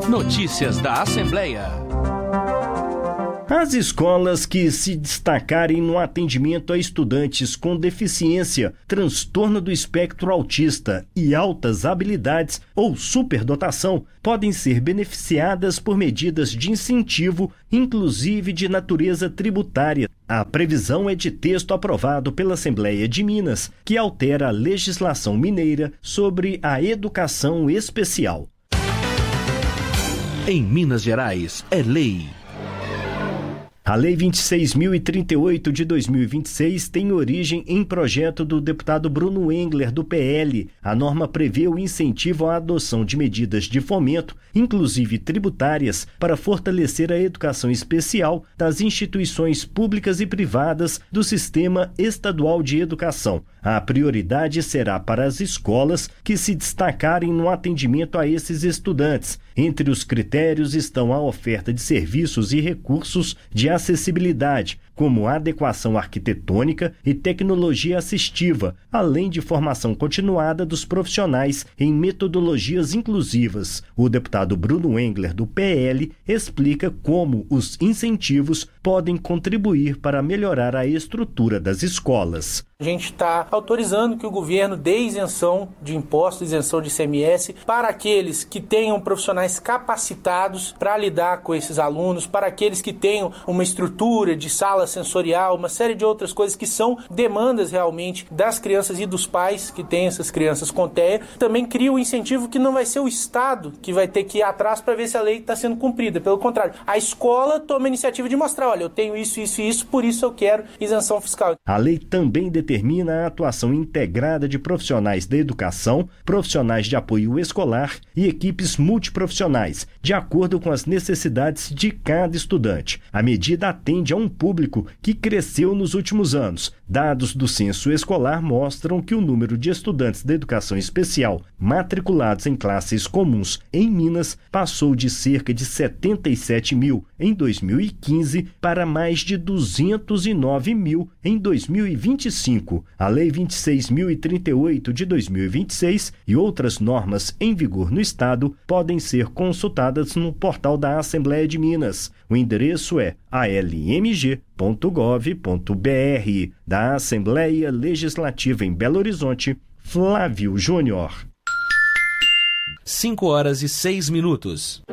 Notícias da Assembleia. As escolas que se destacarem no atendimento a estudantes com deficiência, transtorno do espectro autista e altas habilidades ou superdotação podem ser beneficiadas por medidas de incentivo, inclusive de natureza tributária. A previsão é de texto aprovado pela Assembleia de Minas, que altera a legislação mineira sobre a educação especial. Em Minas Gerais, é lei. A Lei 26.038 de 2026 tem origem em projeto do deputado Bruno Engler, do PL. A norma prevê o incentivo à adoção de medidas de fomento, inclusive tributárias, para fortalecer a educação especial das instituições públicas e privadas do Sistema Estadual de Educação. A prioridade será para as escolas que se destacarem no atendimento a esses estudantes. Entre os critérios estão a oferta de serviços e recursos de acessibilidade, como adequação arquitetônica e tecnologia assistiva, além de formação continuada dos profissionais em metodologias inclusivas. O deputado Bruno Engler, do PL, explica como os incentivos podem contribuir para melhorar a estrutura das escolas. A gente está autorizando que o governo dê isenção de impostos, isenção de ICMS para aqueles que tenham profissionais capacitados para lidar com esses alunos, para aqueles que tenham uma estrutura de sala sensorial, uma série de outras coisas que são demandas realmente das crianças e dos pais que têm essas crianças com TEA. Também cria um incentivo que não vai ser o Estado que vai ter que ir atrás para ver se a lei está sendo cumprida. Pelo contrário, a escola toma a iniciativa de mostrar, olha, eu tenho isso, isso e isso, por isso eu quero isenção fiscal. A lei também determina a atuação integrada de profissionais da educação, profissionais de apoio escolar e equipes multiprofissionais, de acordo com as necessidades de cada estudante. A medida atende a um público que cresceu nos últimos anos. Dados do censo escolar mostram que o número de estudantes da educação especial matriculados em classes comuns em Minas passou de cerca de 77 mil em 2015 para mais de 209 mil em 2025. A Lei 26.038 de 2026 e outras normas em vigor no Estado podem ser consultadas no portal da Assembleia de Minas. O endereço é almg.gov.br. Da Assembleia Legislativa em Belo Horizonte, Flávio Júnior. 5 horas e 6 minutos.